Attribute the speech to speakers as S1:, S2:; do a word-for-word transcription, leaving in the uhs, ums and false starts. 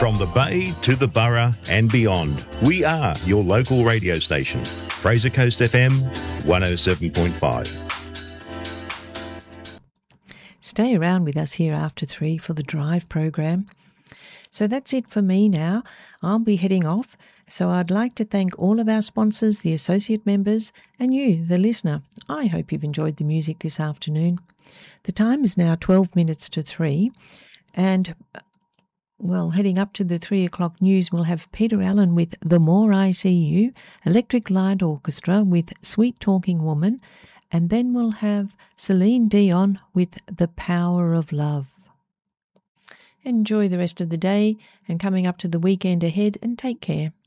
S1: From the Bay to the Borough and beyond, we are your local radio station. Fraser Coast F M, one oh seven point five.
S2: Stay around with us here after three for the Drive program. So that's it for me now. I'll be heading off. So I'd like to thank all of our sponsors, the associate members, and you, the listener. I hope you've enjoyed the music this afternoon. The time is now twelve minutes to three, and well, heading up to the three o'clock news, we'll have Peter Allen with The More I See You, Electric Light Orchestra with Sweet Talking Woman, and then we'll have Celine Dion with The Power of Love. Enjoy the rest of the day and coming up to the weekend ahead, and take care.